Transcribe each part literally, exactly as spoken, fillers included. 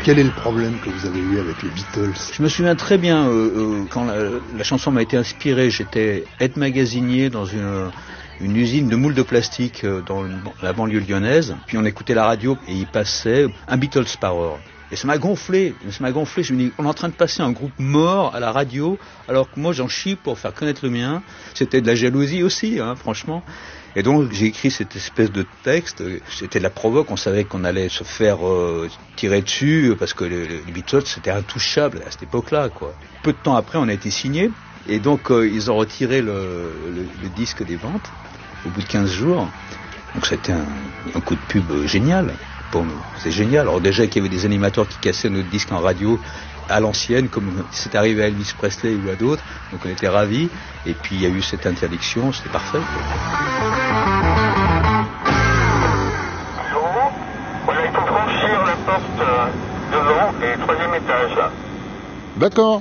Quel est le problème que vous avez eu avec les Beatles ? Je me souviens très bien, euh, euh, quand la, la chanson m'a été inspirée, j'étais aide-magasinier dans une, une usine de moules de plastique dans la banlieue lyonnaise. Puis on écoutait la radio et il passait un Beatles par heure. Et ça m'a gonflé, ça m'a gonflé. Je me dis, on est en train de passer un groupe mort à la radio, alors que moi j'en chie pour faire connaître le mien. C'était de la jalousie aussi, hein, franchement. Et donc j'ai écrit cette espèce de texte. C'était de la provoque. On savait qu'on allait se faire euh, tirer dessus parce que les, les Beatles c'était intouchable à cette époque-là, quoi. Peu de temps après, on a été signé et donc euh, ils ont retiré le, le, le disque des ventes au bout de quinze jours. Donc c'était un, un coup de pub génial. Pour nous. C'est génial. Alors déjà qu'il y avait des animateurs qui cassaient notre disque en radio à l'ancienne, comme c'est arrivé à Elvis Presley ou à d'autres, donc on était ravis. Et puis il y a eu cette interdiction, c'était parfait. Voilà, il faut franchir la porte devant et troisième étage. D'accord.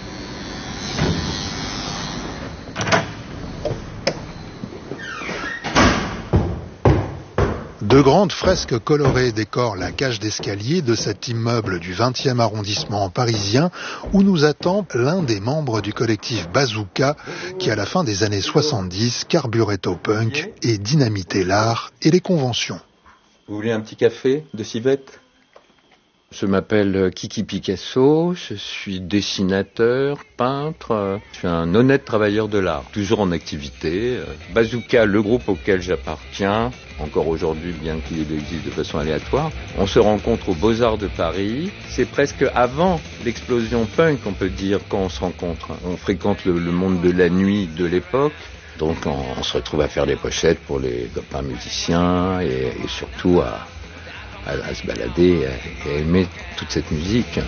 De grandes fresques colorées décorent la cage d'escalier de cet immeuble du vingtième arrondissement parisien où nous attend l'un des membres du collectif Bazooka qui, à la fin des années soixante-dix, carburait au punk et dynamitait l'art et les conventions. Vous voulez un petit café de civette ? Je m'appelle Kiki Picasso, je suis dessinateur, peintre, je suis un honnête travailleur de l'art, toujours en activité. Bazooka, le groupe auquel j'appartiens, encore aujourd'hui bien qu'il existe de façon aléatoire, on se rencontre aux Beaux-Arts de Paris. C'est presque avant l'explosion punk, on peut dire, quand on se rencontre. On fréquente le, le monde de la nuit de l'époque. Donc on, on se retrouve à faire des pochettes pour les copains musiciens et, et surtout à... À, à se balader et à aimer toute cette musique.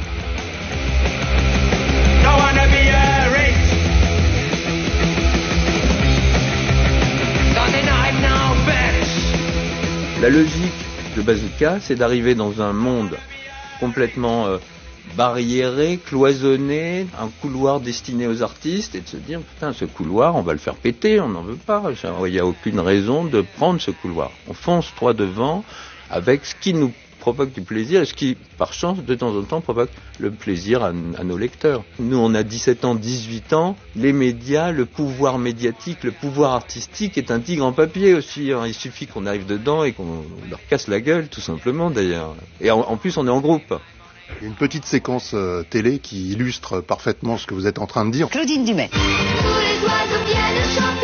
La logique de Bazooka, c'est d'arriver dans un monde complètement euh, barriéré, cloisonné, un couloir destiné aux artistes et de se dire, putain, ce couloir, on va le faire péter, on n'en veut pas. Il n'y a aucune raison de prendre ce couloir. On fonce droit devant, avec ce qui nous provoque du plaisir et ce qui, par chance, de temps en temps, provoque le plaisir à, à nos lecteurs. Nous, on a dix-sept ans, dix-huit ans. Les médias, le pouvoir médiatique, le pouvoir artistique est un tigre en papier aussi. Hein. Il suffit qu'on arrive dedans et qu'on leur casse la gueule, tout simplement, d'ailleurs. Et en, en plus, on est en groupe. Il y a une petite séquence euh, télé qui illustre parfaitement ce que vous êtes en train de dire. Claudine Dumais. Tous les oiseaux viennent chanter.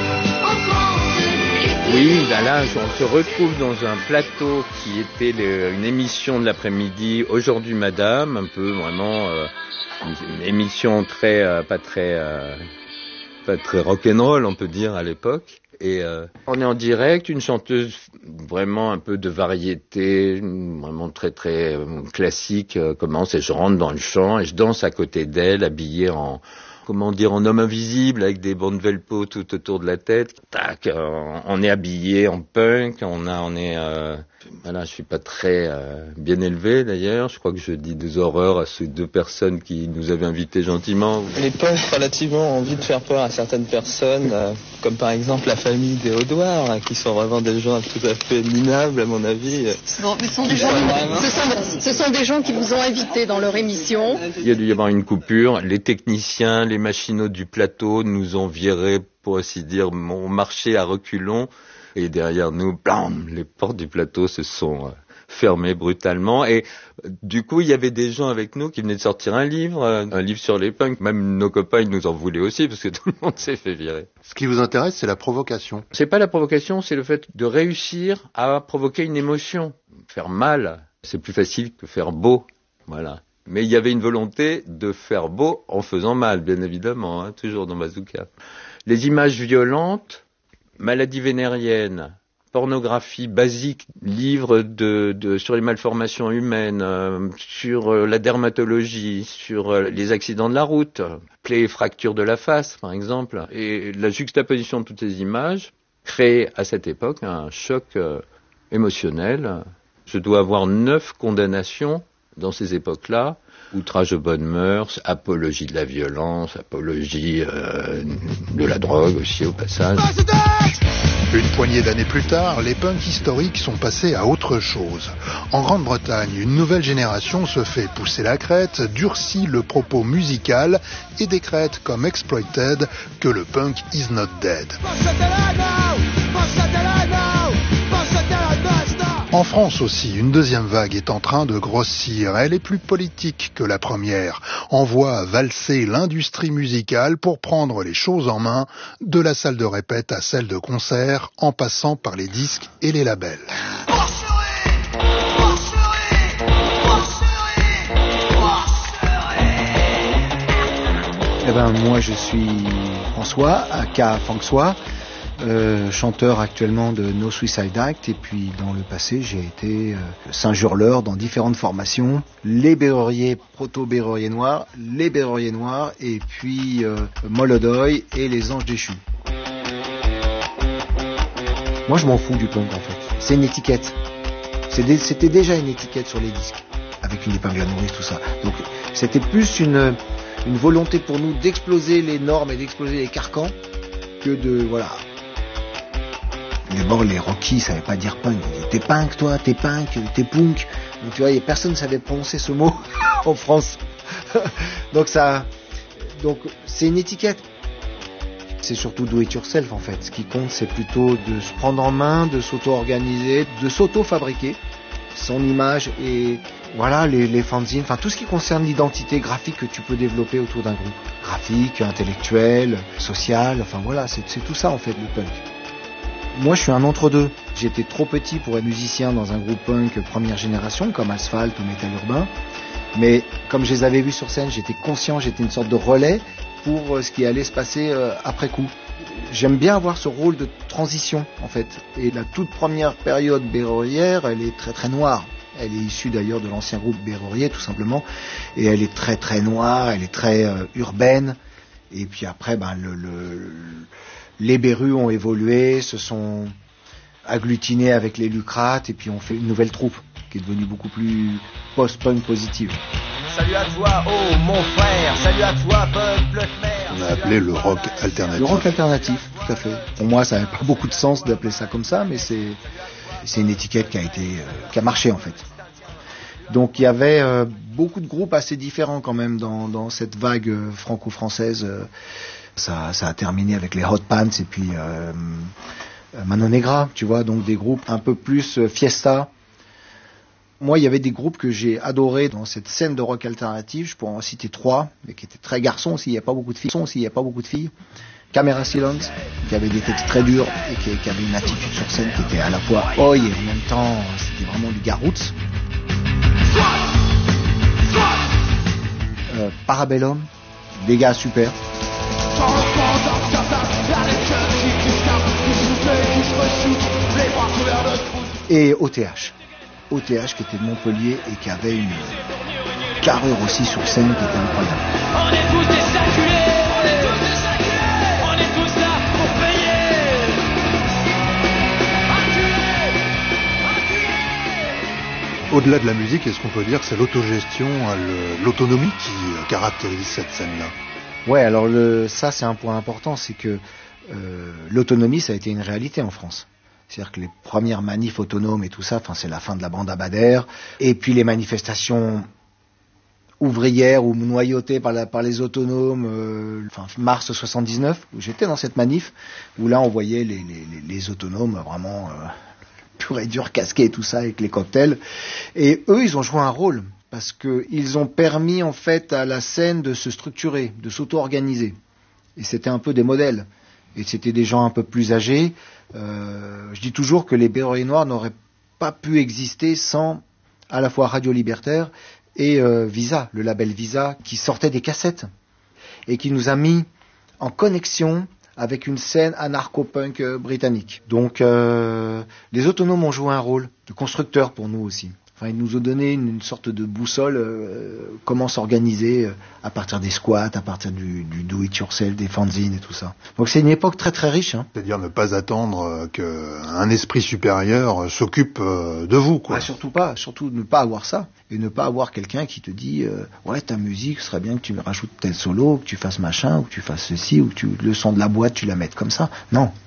Oui, ben là, on se retrouve dans un plateau qui était le, une émission de l'après-midi, Aujourd'hui Madame, un peu vraiment euh, une, une émission très, euh, pas très, euh, pas très rock'n'roll, on peut dire à l'époque. Et euh, on est en direct, une chanteuse vraiment un peu de variété, vraiment très très euh, classique euh, commence et je rentre dans le chant et je danse à côté d'elle, habillée en comment dire, en homme invisible, avec des bandes velpo tout autour de la tête. Tac, euh, on est habillé en punk, on a, on est, euh, voilà, je suis pas très euh, bien élevé d'ailleurs. Je crois que je dis des horreurs à ces deux personnes qui nous avaient invités gentiment. Les punks relativement ont envie de faire peur à certaines personnes, euh, comme par exemple la famille des Audouard, hein, qui sont vraiment des gens tout à fait minables à mon avis. Bon, ce, sont des gens, ce, sont, ce sont des gens qui vous ont invité dans leur émission. Il y a dû y avoir une coupure. Les techniciens, les machinaux du plateau nous ont virés, pour ainsi dire, ont marché à reculons. Et derrière nous, blam, les portes du plateau se sont euh, fermées brutalement. Et euh, du coup, il y avait des gens avec nous qui venaient de sortir un livre, euh, un livre sur les punks. Même nos copains, ils nous en voulaient aussi, parce que tout le monde s'est fait virer. Ce qui vous intéresse, c'est la provocation. C'est pas la provocation, c'est le fait de réussir à provoquer une émotion. Faire mal, c'est plus facile que faire beau. Voilà. Mais il y avait une volonté de faire beau en faisant mal, bien évidemment, hein, toujours dans Bazooka. Les images violentes, maladies vénériennes, pornographie basique, livres de, de, sur les malformations humaines, euh, sur euh, la dermatologie, sur euh, les accidents de la route, plaies et fractures de la face, par exemple. Et la juxtaposition de toutes ces images crée à cette époque un choc euh, émotionnel. Je dois avoir neuf condamnations dans ces époques-là, outrage aux bonnes mœurs, apologie de la violence, apologie euh, de la drogue aussi au passage. Une poignée d'années plus tard, les punks historiques sont passés à autre chose. En Grande-Bretagne, une nouvelle génération se fait pousser la crête, durcit le propos musical et décrète comme Exploited que le punk is not dead. En France aussi, une deuxième vague est en train de grossir. Elle est plus politique que la première. On voit valser l'industrie musicale pour prendre les choses en main, de la salle de répète à celle de concert, en passant par les disques et les labels. Eh ben, moi je suis François, aka François. Euh, chanteur actuellement de No Suicide Act, et puis dans le passé j'ai été euh, Saint-Jurleur dans différentes formations, les Berruriers, proto-Berruriers noirs, les Berruriers noirs, et puis euh, Molodoy et les Anges déchus. Moi je m'en fous du punk en fait, c'est une étiquette, c'est des, c'était déjà une étiquette sur les disques, avec une épingle à nourrice, tout ça, donc c'était plus une, une volonté pour nous d'exploser les normes et d'exploser les carcans, que de, voilà. D'abord, les Rockies savaient pas dire punk. Ils disaient, t'es punk, toi, t'es punk, t'es punk. Donc, tu vois, personne ne savait prononcer ce mot en France. donc, ça, donc, c'est une étiquette. C'est surtout do it yourself, en fait. Ce qui compte, c'est plutôt de se prendre en main, de s'auto-organiser, de s'auto-fabriquer son image et, voilà, les, les fanzines, enfin, tout ce qui concerne l'identité graphique que tu peux développer autour d'un groupe. Graphique, intellectuel, social, enfin, voilà, c'est, c'est tout ça, en fait, le punk. Moi, je suis un entre-deux. J'étais trop petit pour être musicien dans un groupe punk première génération, comme Asphalt ou Métal Urbain. Mais comme je les avais vus sur scène, j'étais conscient, j'étais une sorte de relais pour ce qui allait se passer euh, après coup. J'aime bien avoir ce rôle de transition, en fait. Et la toute première période berrurière, elle est très très noire. Elle est issue d'ailleurs de l'ancien groupe Berrurier, tout simplement. Et elle est très très noire, elle est très euh, urbaine. Et puis après, ben, le... le, le les Berus ont évolué, se sont agglutinés avec les Lucrates et puis ont fait une nouvelle troupe qui est devenue beaucoup plus post-punk positive. Salut à toi, oh mon frère, salut à toi, punk, bleu de mer. On a appelé le rock alternatif. Le rock alternatif, tout à fait. Pour moi, ça n'avait pas beaucoup de sens d'appeler ça comme ça, mais c'est, c'est une étiquette qui a été, euh, qui a marché en fait. Donc il y avait euh, beaucoup de groupes assez différents quand même dans, dans cette vague euh, franco-française. Euh, Ça, ça a terminé avec les Hot Pants et puis euh, Mano Negra, tu vois, donc des groupes un peu plus euh, fiesta. Moi, il y avait des groupes que j'ai adorés dans cette scène de rock alternatif. Je pourrais en citer trois, mais qui étaient très garçons s'il n'y a pas beaucoup de filles. S'il n'y a pas beaucoup de filles. Camera Silence, qui avait des textes très durs et qui, qui avait une attitude sur scène qui était à la fois oi et en même temps, c'était vraiment du gars roots. Euh, Parabellum, des gars super. Et O T H. O T H qui était de Montpellier et qui avait une carrure aussi sur scène qui était incroyable. On est tous des saculés, on est tous des saculés, on est tous là pour payer. Au-delà de la musique, est-ce qu'on peut dire que c'est l'autogestion, le, l'autonomie qui caractérise cette scène-là ? Ouais, alors le, ça c'est un point important, c'est que euh, l'autonomie ça a été une réalité en France. C'est-à-dire que les premières manifs autonomes et tout ça, enfin c'est la fin de la bande Abadère, et puis les manifestations ouvrières ou noyautées par, la, par les autonomes, euh, enfin mars soixante-dix-neuf, où j'étais dans cette manif, où là on voyait les, les, les autonomes vraiment euh, pur et dur, casqués et tout ça, avec les cocktails, et eux ils ont joué un rôle. Parce qu'ils ont permis en fait à la scène de se structurer, de s'auto-organiser. Et c'était un peu des modèles. Et c'était des gens un peu plus âgés. Euh, je dis toujours que les Berruriers noirs n'auraient pas pu exister sans à la fois Radio Libertaire et euh, Visa, le label Visa, qui sortait des cassettes et qui nous a mis en connexion avec une scène anarcho-punk euh, britannique. Donc euh, les autonomes ont joué un rôle de constructeur pour nous aussi. Enfin, ils nous ont donné une, une sorte de boussole, euh, comment s'organiser euh, à partir des squats, à partir du, du do-it-yourself, des fanzines et tout ça. Donc c'est une époque très très riche. Hein. C'est-à-dire ne pas attendre qu'un esprit supérieur s'occupe de vous, quoi. Ah, surtout pas, surtout ne pas avoir ça. Et ne pas avoir quelqu'un qui te dit euh, ouais, ta musique, ce serait bien que tu rajoutes tel solo, que tu fasses machin, ou que tu fasses ceci, ou que tu, le son de la boîte, tu la mettes comme ça. Non.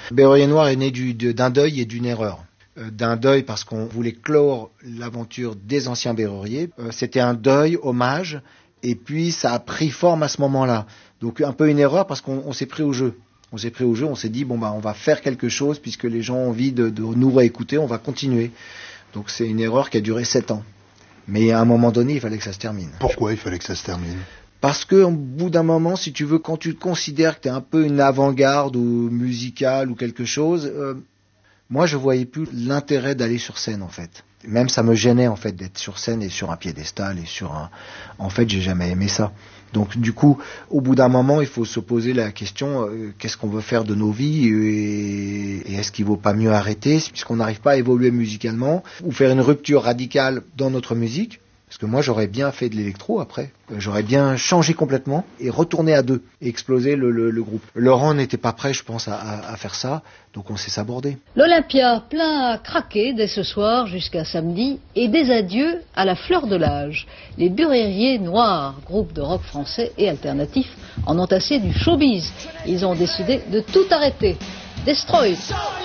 Berrurier Noir est né du, de, d'un deuil et d'une erreur. Euh, d'un deuil parce qu'on voulait clore l'aventure des anciens Berruriers. Euh, c'était un deuil, hommage, et puis ça a pris forme à ce moment-là. Donc un peu une erreur parce qu'on on s'est pris au jeu. On s'est pris au jeu, on s'est dit, bon bah on va faire quelque chose puisque les gens ont envie de, de nous réécouter, on va continuer. Donc c'est une erreur qui a duré sept ans. Mais à un moment donné, il fallait que ça se termine. Pourquoi il fallait que ça se termine ? Parce que au bout d'un moment, si tu veux, quand tu considères que tu es un peu une avant-garde ou musicale ou quelque chose, euh, moi je voyais plus l'intérêt d'aller sur scène en fait. Même ça me gênait en fait d'être sur scène et sur un piédestal et sur un... En fait, j'ai jamais aimé ça. Donc du coup, au bout d'un moment, il faut se poser la question euh, qu'est-ce qu'on veut faire de nos vies et, et est-ce qu'il vaut pas mieux arrêter puisqu'on n'arrive pas à évoluer musicalement ou faire une rupture radicale dans notre musique. Parce que moi, j'aurais bien fait de l'électro après. J'aurais bien changé complètement et retourné à deux et exploser le, le, le groupe. Laurent n'était pas prêt, je pense, à, à, à faire ça. Donc on s'est sabordé. L'Olympia plein à craquer dès ce soir jusqu'à samedi et des adieux à la fleur de l'âge. Les Berruriers Noirs, groupe de rock français et alternatif, en ont assez du showbiz. Ils ont décidé de tout arrêter. Destroy.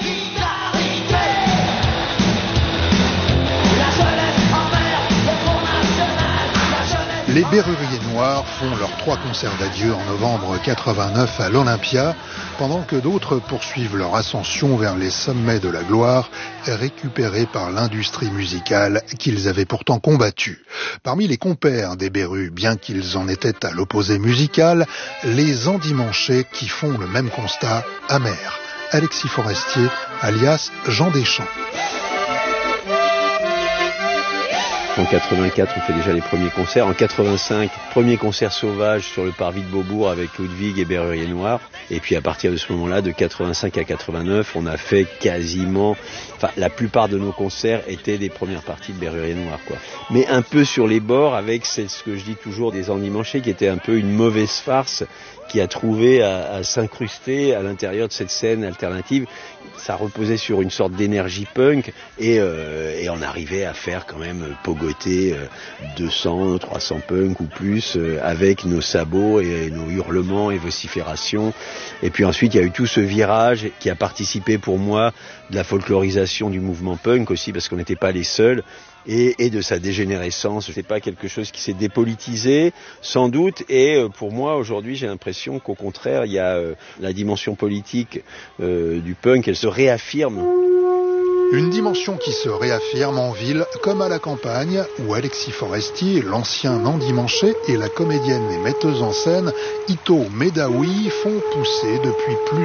Les Berruriers Noirs font leurs trois concerts d'adieu en novembre quatre-vingt-neuf à l'Olympia, pendant que d'autres poursuivent leur ascension vers les sommets de la gloire, récupérés par l'industrie musicale qu'ils avaient pourtant combattue. Parmi les compères des Berru, bien qu'ils en étaient à l'opposé musical, les endimanchés qui font le même constat amer. Alexis Forestier, alias Jean Deschamps. En quatre-vingt-quatre, on fait déjà les premiers concerts. En quatre-vingt-cinq, premier concert sauvage sur le parvis de Beaubourg avec Ludwig et Berrurier Noir. Et puis à partir de ce moment-là, de quatre-vingt-cinq à quatre-vingt-neuf, on a fait quasiment... Enfin, la plupart de nos concerts étaient des premières parties de Berrurier Noir, quoi. Mais un peu sur les bords, avec c'est ce que je dis toujours des endimanchés, qui était un peu une mauvaise farce qui a trouvé à, à s'incruster à l'intérieur de cette scène alternative. Ça reposait sur une sorte d'énergie punk et, euh, et on arrivait à faire quand même pogoter euh, deux cents, trois cents punk ou plus euh, avec nos sabots et nos hurlements et vociférations. Et puis ensuite, il y a eu tout ce virage qui a participé pour moi de la folklorisation du mouvement punk aussi, parce qu'on n'était pas les seuls. Et, et de sa dégénérescence. C'est pas quelque chose qui s'est dépolitisé, sans doute, et euh, pour moi, aujourd'hui, j'ai l'impression qu'au contraire, il y a euh, la dimension politique euh, du punk, elle se réaffirme. Une dimension qui se réaffirme en ville comme à la campagne, où Alexis Forestier, l'ancien endimanché, et la comédienne et metteuse en scène Ito Medaoui font pousser depuis plus